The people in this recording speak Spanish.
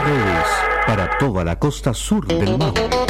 redes para toda la costa sur del Maule.